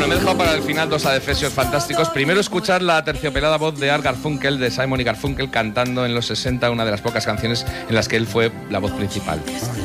Bueno, me he dejado para el final dos adefesios fantásticos. Primero, escuchar la terciopelada voz de Art Garfunkel, de Simon y Garfunkel, cantando en los 60 una de las pocas canciones en las que él fue la voz principal.